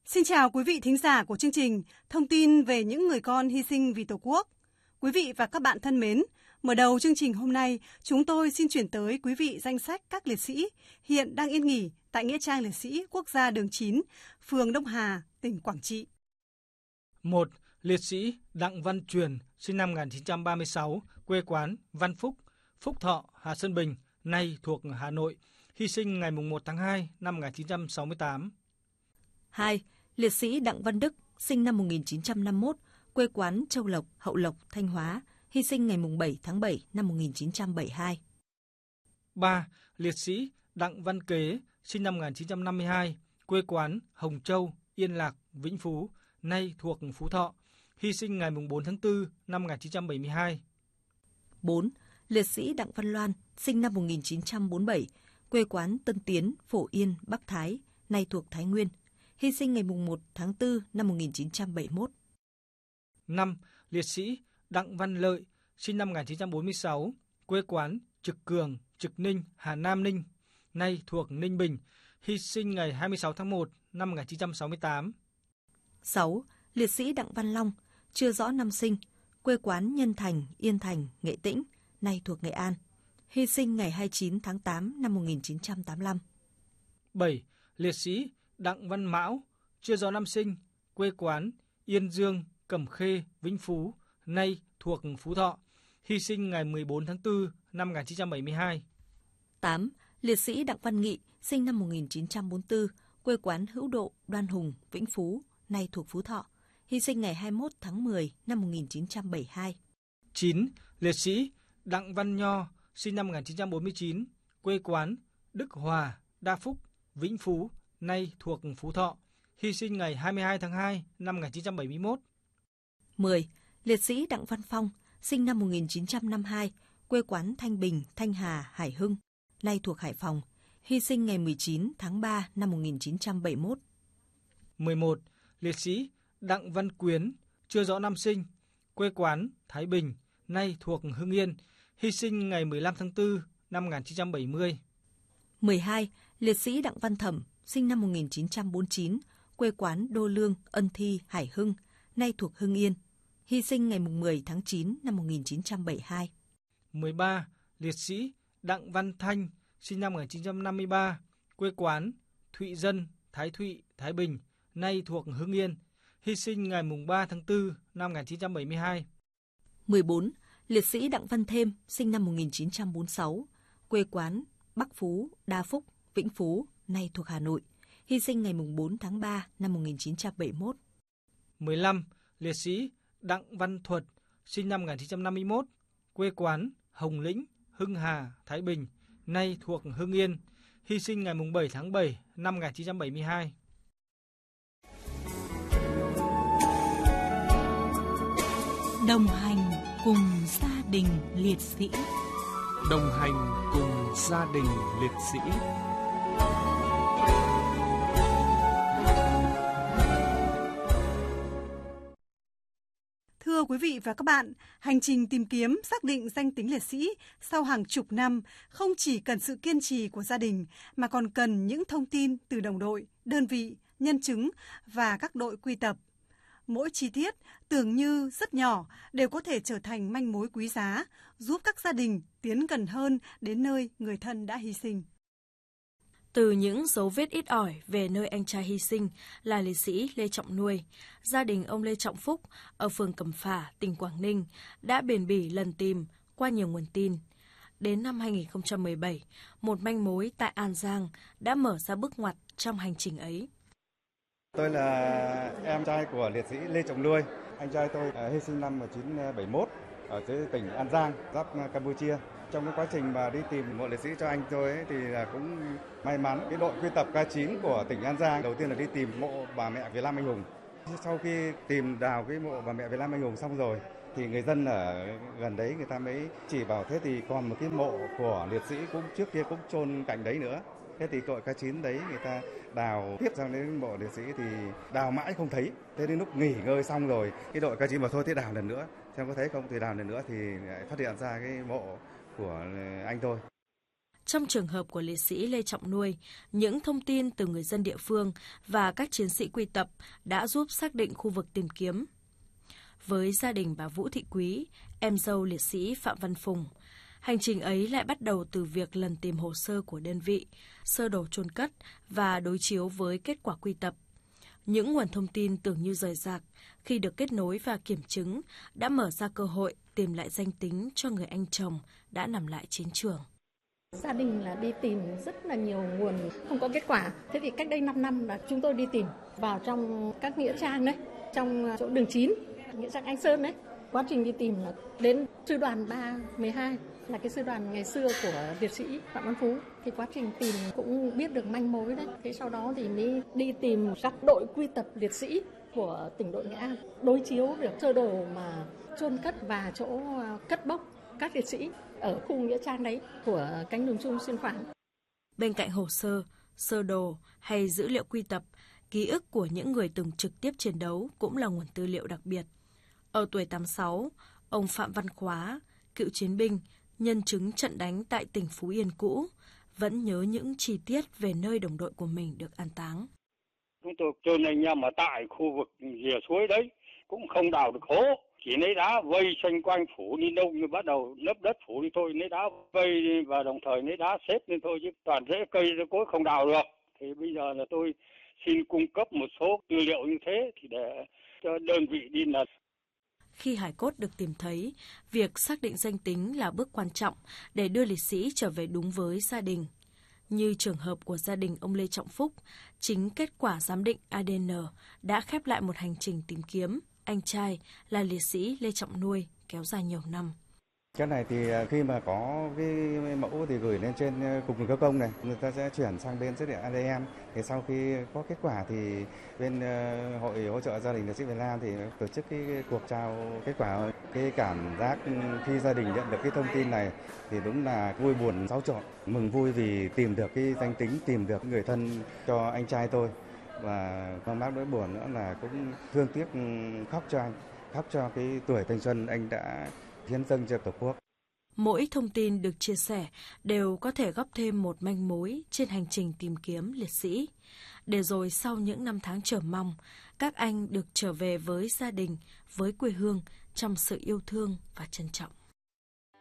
Xin chào quý vị thính giả của chương trình Thông tin về những người con hy sinh vì Tổ quốc. Quý vị và các bạn thân mến, mở đầu chương trình hôm nay, chúng tôi xin chuyển tới quý vị danh sách các liệt sĩ hiện đang yên nghỉ tại Nghĩa trang Liệt sĩ Quốc gia đường 9, phường Đông Hà, tỉnh Quảng Trị. 1. Liệt sĩ Đặng Văn Truyền, sinh năm 1936, quê quán Văn Phúc, Phúc Thọ, Hà Sơn Bình, nay thuộc Hà Nội, hy sinh ngày 1 tháng 2 năm 1968. 2. Liệt sĩ Đặng Văn Đức, sinh năm 1951, quê quán Châu Lộc, Hậu Lộc, Thanh Hóa, hy sinh ngày 7 tháng 7 năm 1972. 3. Liệt sĩ Đặng Văn Kế, sinh năm 1952, quê quán Hồng Châu, Yên Lạc, Vĩnh Phú, nay thuộc Phú Thọ, hy sinh ngày 4 tháng 4 năm 1972. 4. Liệt sĩ Đặng Văn Loan, sinh năm 1947, quê quán Tân Tiến, Phổ Yên, Bắc Thái, nay thuộc Thái Nguyên, hy sinh ngày 1 tháng 4 năm 1971. 5. Liệt sĩ Đặng Văn Lợi, sinh năm 1946, quê quán Trực Cường, Trực Ninh, Hà Nam Ninh, nay thuộc Ninh Bình, hy sinh ngày 26 tháng 1 năm 1968. 6. Liệt sĩ Đặng Văn Long, chưa rõ năm sinh, quê quán Nhân Thành, Yên Thành, Nghệ Tĩnh, nay thuộc Nghệ An, hy sinh ngày 29 tháng 8 năm 1985. 7. Liệt sĩ Đặng Văn Mão, chưa rõ năm sinh, quê quán Yên Dương, Cẩm Khê, Vĩnh Phú, nay thuộc Phú Thọ, hy sinh ngày 14 tháng 4 năm 1972. 8. Liệt sĩ Đặng Văn Nghị, sinh năm 1944, quê quán Hữu Độ, Đoan Hùng, Vĩnh Phú, nay thuộc Phú Thọ, hy sinh ngày 21 tháng 10 năm 1972. 9. Liệt sĩ Đặng Văn Nho, sinh năm 1949, quê quán Đức Hòa, Đa Phúc, Vĩnh Phú, nay thuộc Phú Thọ, hy sinh ngày 22 tháng 2 năm 1971. 10. Liệt sĩ Đặng Văn Phong, sinh năm 1952, quê quán Thanh Bình, Thanh Hà, Hải Hưng, nay thuộc Hải Phòng, hy sinh ngày 19 tháng 3 năm 1971. 11. Liệt sĩ Đặng Văn Quyến, chưa rõ năm sinh, quê quán Thái Bình, nay thuộc Hưng Yên, hy sinh ngày 15 tháng 4 năm 1970. 12. Liệt sĩ Đặng Văn Thẩm, sinh năm 1949, quê quán Đô Lương, Ân Thi, Hải Hưng, nay thuộc Hưng Yên, hy sinh ngày 10 tháng 9 năm 1972. 13. Liệt sĩ Đặng Văn Thanh, sinh năm 1953, quê quán Thụy Dân, Thái Thụy, Thái Bình, nay thuộc Hưng Yên, hy sinh ngày 3 tháng 4 năm 1972. 14. Liệt sĩ Đặng Văn Thêm, sinh năm 1946, quê quán Bắc Phú, Đa Phúc, Vĩnh Phú, nay thuộc Hà Nội, hy sinh ngày 4 tháng 3 năm 1971. 15. Liệt sĩ Đặng Văn Thuật, sinh năm 1951, quê quán Hồng Lĩnh, Hưng Hà, Thái Bình, nay thuộc Hưng Yên, hy sinh ngày 7 tháng 7 năm 1972. Đồng hành cùng gia đình liệt sĩ. Đồng hành cùng gia đình liệt sĩ. Thưa quý vị và các bạn, hành trình tìm kiếm xác định danh tính liệt sĩ sau hàng chục năm không chỉ cần sự kiên trì của gia đình mà còn cần những thông tin từ đồng đội, đơn vị, nhân chứng và các đội quy tập. Mỗi chi tiết tưởng như rất nhỏ đều có thể trở thành manh mối quý giá, giúp các gia đình tiến gần hơn đến nơi người thân đã hy sinh. Từ những dấu vết ít ỏi về nơi anh trai hy sinh là liệt sĩ Lê Trọng Nuôi, gia đình ông Lê Trọng Phúc ở phường Cẩm Phả, tỉnh Quảng Ninh đã bền bỉ lần tìm qua nhiều nguồn tin. Đến năm 2017, một manh mối tại An Giang đã mở ra bước ngoặt trong hành trình ấy. Tôi là em trai của liệt sĩ Lê Trọng Nuôi. Anh trai tôi hy sinh năm 1971 ở dưới tỉnh An Giang, giáp Campuchia. Trong cái quá trình mà đi tìm mộ liệt sĩ cho anh tôi ấy, thì là cũng may mắn cái đội quy tập K9 của tỉnh An Giang đầu tiên là đi tìm mộ bà mẹ Việt Nam anh hùng. Sau khi tìm đào cái mộ bà mẹ Việt Nam anh hùng xong rồi thì người dân ở gần đấy người ta mới chỉ bảo thế thì còn một cái mộ của liệt sĩ cũng trước kia cũng chôn cạnh đấy nữa. Thế thì đội K9 đấy người ta đào tiếp sang đến mộ liệt sĩ thì đào mãi không thấy. Thế đến lúc nghỉ ngơi xong rồi cái đội K9 bảo thôi thế đào lần nữa, xem có thấy không, thì đào lần nữa thì lại phát hiện ra cái mộ của anh tôi. Trong trường hợp của liệt sĩ Lê Trọng Nuôi, những thông tin từ người dân địa phương và các chiến sĩ quy tập đã giúp xác định khu vực tìm kiếm. Với gia đình bà Vũ Thị Quý, em dâu liệt sĩ Phạm Văn Phùng, hành trình ấy lại bắt đầu từ việc lần tìm hồ sơ của đơn vị, sơ đồ chôn cất và đối chiếu với kết quả quy tập. Những nguồn thông tin tưởng như rời rạc, khi được kết nối và kiểm chứng, đã mở ra cơ hội tìm lại danh tính cho người anh chồng đã nằm lại chiến trường. Gia đình là đi tìm rất là nhiều nguồn không có kết quả. Thế thì cách đây 5 năm là chúng tôi đi tìm vào trong các nghĩa trang đấy, trong chỗ đường 9, nghĩa trang Anh Sơn đấy. Quá trình đi tìm là đến sư đoàn 312 là cái sư đoàn ngày xưa của liệt sĩ Phạm Văn Phú. Thì quá trình tìm cũng biết được manh mối đấy. Thế sau đó thì mới đi tìm các đội quy tập liệt sĩ của tỉnh đội Nghệ An, đối chiếu được sơ đồ mà chôn cất và chỗ cất bốc các liệt sĩ ở khu nghĩa trang đấy của cánh đồng chung xuyên khoảng. Bên cạnh hồ sơ, sơ đồ hay dữ liệu quy tập, ký ức của những người từng trực tiếp chiến đấu cũng là nguồn tư liệu đặc biệt. Ở tuổi 86, ông Phạm Văn Khóa, cựu chiến binh, nhân chứng trận đánh tại tỉnh Phú Yên cũ, vẫn nhớ những chi tiết về nơi đồng đội của mình được an táng. Chúng tôi chôn anh em ở tại khu vực rìa suối đấy, cũng không đào được hố, chỉ lấy đá vây xoay quanh phủ đi đâu như bắt đầu lấp đất phủ đi thôi, lấy đá vây và đồng thời lấy đá xếp lên thôi, chứ toàn rễ cây cối không đào được. Thì bây giờ là tôi xin cung cấp một số tư liệu như thế thì để cho đơn vị đi là. Khi hài cốt được tìm thấy, việc xác định danh tính là bước quan trọng để đưa liệt sĩ trở về đúng với gia đình. Như trường hợp của gia đình ông Lê Trọng Phúc, chính kết quả giám định ADN đã khép lại một hành trình tìm kiếm anh trai là liệt sĩ Lê Trọng Nuôi kéo dài nhiều năm. Cái này thì khi mà có cái mẫu thì gửi lên trên cục đường công này, người ta sẽ chuyển sang bên xét nghiệm ADN. Thì sau khi có kết quả thì bên hội hỗ trợ gia đình liệt sĩ Việt Nam thì tổ chức cái cuộc trao kết quả. Cái cảm giác khi gia đình nhận được cái thông tin này thì đúng là vui buồn xáo trộn, mừng vui vì tìm được cái danh tính, tìm được người thân cho anh trai tôi. Và mang bác nỗi buồn nữa là cũng thương tiếc, khóc cho anh, khóc cho cái tuổi thanh xuân anh đã hiến dâng cho Tổ quốc. Mỗi thông tin được chia sẻ đều có thể góp thêm một manh mối trên hành trình tìm kiếm liệt sĩ. Để rồi sau những năm tháng chờ mong, các anh được trở về với gia đình, với quê hương trong sự yêu thương và trân trọng.